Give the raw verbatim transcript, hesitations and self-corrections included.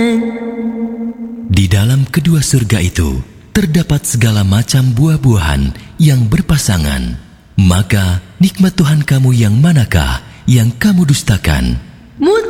Di dalam kedua surga itu terdapat segala macam buah-buahan yang berpasangan. Maka nikmat Tuhan kamu yang manakah yang kamu dustakan? Mut